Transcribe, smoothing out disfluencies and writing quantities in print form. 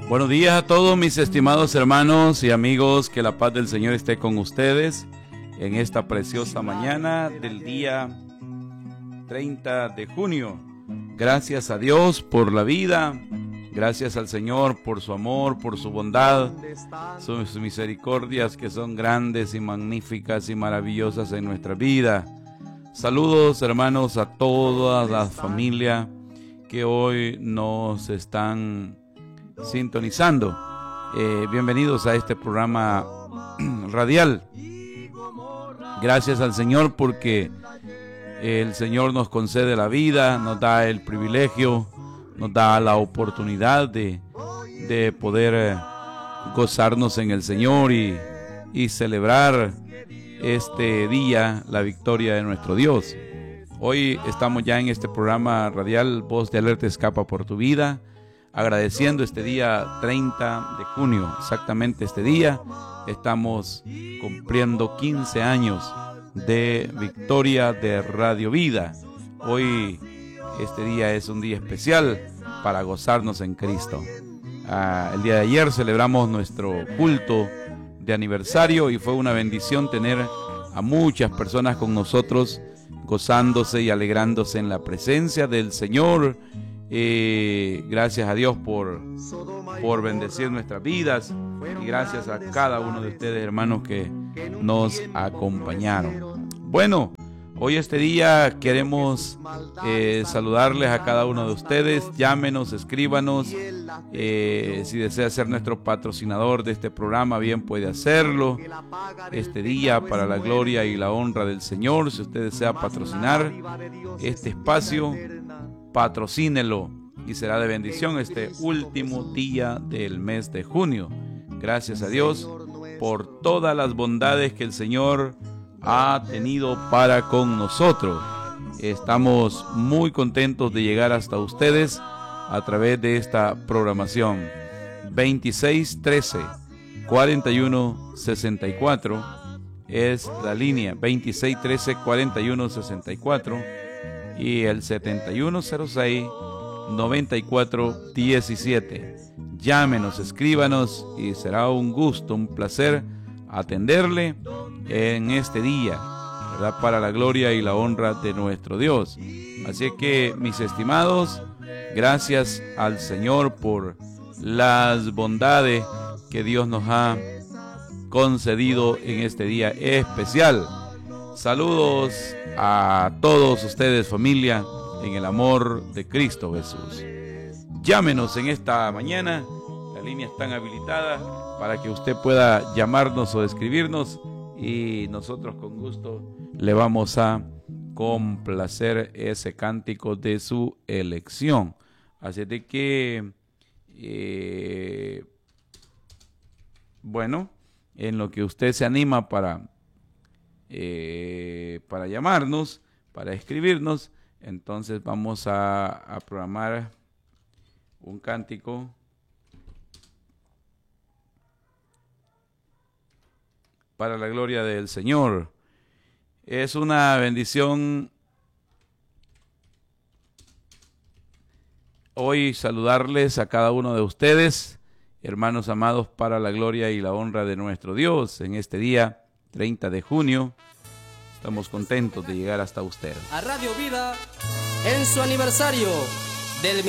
Buenos días a todos mis estimados hermanos y amigos, que la paz del Señor esté con ustedes en esta preciosa mañana del día 30 de junio. Gracias a Dios por la vida, gracias al Señor por su amor, por su bondad, sus misericordias que son grandes y magníficas y maravillosas en nuestra vida. Saludos hermanos a toda la familia que hoy nos están sintonizando. Bienvenidos a este programa radial. Gracias al Señor porque el Señor nos concede la vida, nos da el privilegio, nos da la oportunidad de poder gozarnos en el Señor y celebrar este día, la victoria de nuestro Dios. Hoy estamos ya en este programa radial Voz de Alerta Escapa por tu Vida, agradeciendo este día 30 de junio. Exactamente este día estamos cumpliendo 15 años de victoria de Radio Vida. Hoy este día es un día especial para gozarnos en Cristo. El día de ayer celebramos nuestro culto de aniversario y fue una bendición tener a muchas personas con nosotros gozándose y alegrándose en la presencia del Señor. Gracias a Dios por bendecir nuestras vidas y gracias a cada uno de ustedes hermanos que nos acompañaron. Bueno, hoy este día queremos saludarles a cada uno de ustedes. Llámenos, escríbanos. Si desea ser nuestro patrocinador de este programa, bien puede hacerlo. Este día, para la gloria y la honra del Señor, si usted desea patrocinar este espacio, patrocínelo y será de bendición este último día del mes de junio. Gracias a Dios por todas las bondades que el Señor ha tenido para con nosotros. Estamos muy contentos de llegar hasta ustedes a través de esta programación. 2613 4164 es la línea, 2613 4164, y el 7106 9417. Llámenos, escríbanos y será un gusto, un placer atenderle en este día, ¿verdad? Para la gloria y la honra de nuestro Dios. Así que, mis estimados, gracias al Señor por las bondades que Dios nos ha concedido en este día especial. Saludos a todos ustedes, familia, en el amor de Cristo Jesús. Llámenos en esta mañana, las líneas están habilitadas para que usted pueda llamarnos o escribirnos y nosotros con gusto le vamos a complacer ese cántico de su elección. Así de que, bueno, en lo que usted se anima para llamarnos, para escribirnos, entonces vamos a programar un cántico para la gloria del Señor. Es una bendición hoy saludarles a cada uno de ustedes, hermanos amados, para la gloria y la honra de nuestro Dios. En este día 30 de junio estamos contentos de llegar hasta ustedes. A Radio Vida en su aniversario del